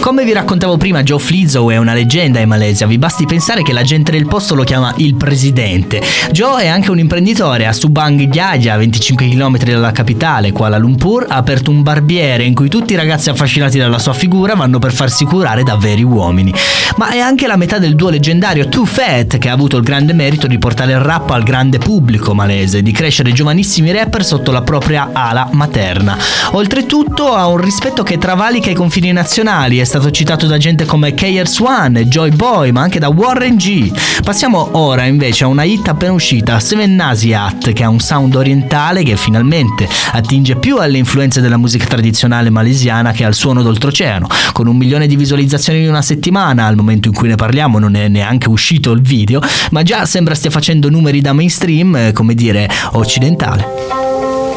Come vi raccontavo prima, Joe Flizzo è una leggenda in Malesia. Vi basti pensare che la gente del posto lo chiama il presidente. Joe è anche un imprenditore. A Subang Jaya, a 25 km dalla capitale, Kuala Lumpur, ha aperto un barbiere in cui tutti i ragazzi affascinati dalla sua figura vanno per farsi curare da veri uomini. Ma è anche la metà del duo leggendario Too Fat, che ha avuto il grande merito di portare il rap al grande pubblico malese, di crescere giovanissimi rapper sotto la propria ala materna. Oltretutto ha un rispetto che travalica i confini nazionali. È stato citato da gente come KRS-One, Joy Boy, ma anche da Warren G. Passiamo ora invece a una hit appena uscita, Seven Nasihat, che ha un sound orientale che finalmente attinge più alle influenze della musica tradizionale malesiana che al suono d'oltreoceano. Con 1 milione di visualizzazioni in una settimana, al momento in cui ne parliamo non è neanche uscito il video, ma già sembra stia facendo numeri da mainstream, come dire, occidentale.